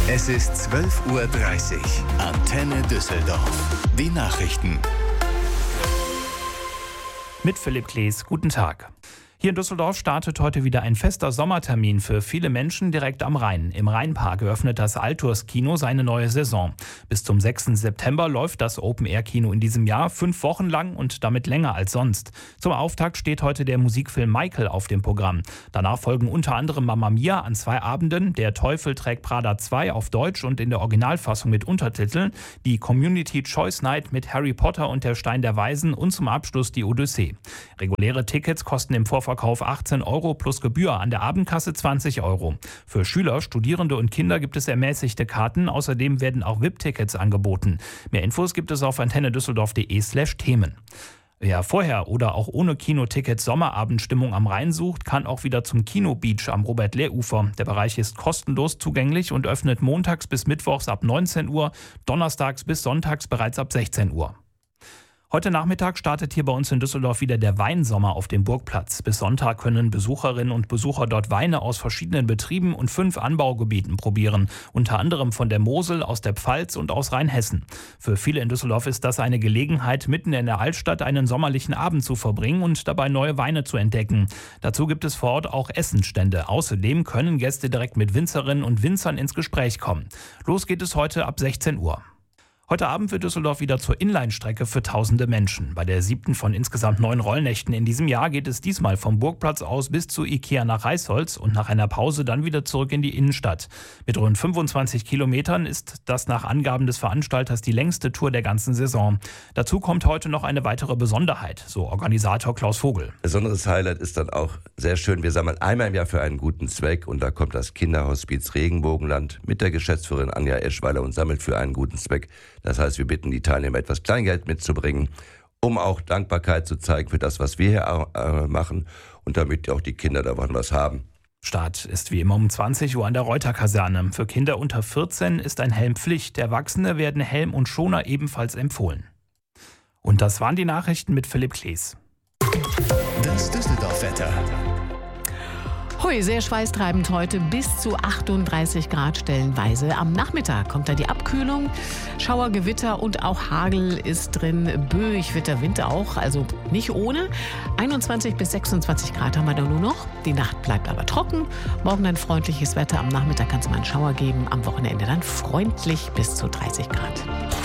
Es ist 12:30 Uhr. Antenne Düsseldorf. Die Nachrichten. Mit Philipp Klees, guten Tag. Hier in Düsseldorf startet heute wieder ein fester Sommertermin für viele Menschen direkt am Rhein. Im Rheinpark eröffnet das Altours-Kino seine neue Saison. Bis zum 6. September läuft das Open-Air-Kino in diesem Jahr 5 Wochen lang und damit länger als sonst. Zum Auftakt steht heute der Musikfilm Michael auf dem Programm. Danach folgen unter anderem Mamma Mia an 2 Abenden, Der Teufel trägt Prada 2 auf Deutsch und in der Originalfassung mit Untertiteln, die Community Choice Night mit Harry Potter und der Stein der Weisen und zum Abschluss die Odyssee. Reguläre Tickets kosten im Vorverkauf 18 € plus Gebühr, an der Abendkasse 20 €. Für Schüler, Studierende und Kinder gibt es ermäßigte Karten. Außerdem werden auch VIP-Tickets angeboten. Mehr Infos gibt es auf antennedüsseldorf.de/Themen. Wer vorher oder auch ohne Kinoticket Sommerabendstimmung am Rhein sucht, kann auch wieder zum Kino Beach am Robert-Lehr-Ufer. Der Bereich ist kostenlos zugänglich und öffnet montags bis mittwochs ab 19 Uhr, donnerstags bis sonntags bereits ab 16 Uhr. Heute Nachmittag startet hier bei uns in Düsseldorf wieder der Weinsommer auf dem Burgplatz. Bis Sonntag können Besucherinnen und Besucher dort Weine aus verschiedenen Betrieben und 5 Anbaugebieten probieren. Unter anderem von der Mosel, aus der Pfalz und aus Rheinhessen. Für viele in Düsseldorf ist das eine Gelegenheit, mitten in der Altstadt einen sommerlichen Abend zu verbringen und dabei neue Weine zu entdecken. Dazu gibt es vor Ort auch Essensstände. Außerdem können Gäste direkt mit Winzerinnen und Winzern ins Gespräch kommen. Los geht es heute ab 16 Uhr. Heute Abend wird Düsseldorf wieder zur Inline-Strecke für tausende Menschen. Bei der 7. von insgesamt 9 Rollnächten in diesem Jahr geht es diesmal vom Burgplatz aus bis zu Ikea nach Reisholz und nach einer Pause dann wieder zurück in die Innenstadt. Mit rund 25 Kilometern ist das nach Angaben des Veranstalters die längste Tour der ganzen Saison. Dazu kommt heute noch eine weitere Besonderheit, so Organisator Klaus Vogel. Besonderes Highlight ist dann auch sehr schön, wir sammeln einmal im Jahr für einen guten Zweck und da kommt das Kinderhospiz Regenbogenland mit der Geschäftsführerin Anja Eschweiler und sammelt für einen guten Zweck. Das heißt, wir bitten die Teilnehmer, etwas Kleingeld mitzubringen, um auch Dankbarkeit zu zeigen für das, was wir hier machen und damit auch die Kinder davon was haben. Start ist wie immer um 20 Uhr an der Reuter-Kaserne. Für Kinder unter 14 ist ein Helm Pflicht. Erwachsene werden Helm und Schoner ebenfalls empfohlen. Und das waren die Nachrichten mit Philipp Klees. Das Düsseldorf-Wetter. Hui, sehr schweißtreibend heute, bis zu 38 Grad stellenweise. Am Nachmittag kommt da die Abkühlung, Schauer, Gewitter und auch Hagel ist drin. Böig wird der Wind auch, also nicht ohne. 21 bis 26 Grad haben wir da nur noch. Die Nacht bleibt aber trocken. Morgen dann freundliches Wetter. Am Nachmittag kann es mal einen Schauer geben. Am Wochenende dann freundlich bis zu 30 Grad.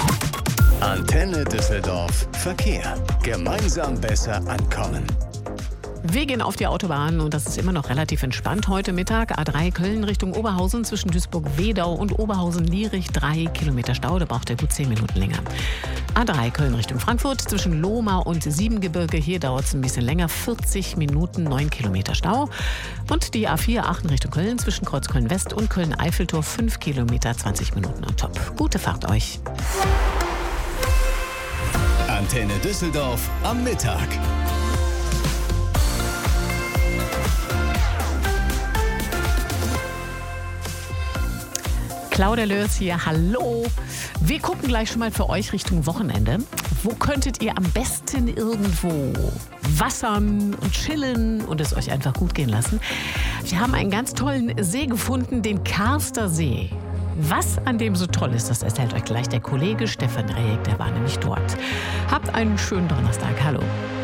Antenne Düsseldorf. Verkehr. Gemeinsam besser ankommen. Wir gehen auf die Autobahn und das ist immer noch relativ entspannt. Heute Mittag A3 Köln Richtung Oberhausen zwischen Duisburg-Wedau und Oberhausen-Lierich 3 Kilometer Stau. Da braucht er gut 10 Minuten länger. A3 Köln Richtung Frankfurt zwischen Lohmar und Siebengebirge. Hier dauert es ein bisschen länger. 40 Minuten, 9 Kilometer Stau. Und die A4 Aachen Richtung Köln zwischen Kreuzköln-West und Köln-Eiffeltor 5 Kilometer, 20 Minuten on top. Gute Fahrt euch. Antenne Düsseldorf am Mittag. Claudia Lörs hier, hallo. Wir gucken gleich schon mal für euch Richtung Wochenende. Wo könntet ihr am besten irgendwo wassern und chillen und es euch einfach gut gehen lassen? Wir haben einen ganz tollen See gefunden, den Karster See. Was an dem so toll ist, das erzählt euch gleich der Kollege Stefan Rehek, der war nämlich dort. Habt einen schönen Donnerstag, hallo.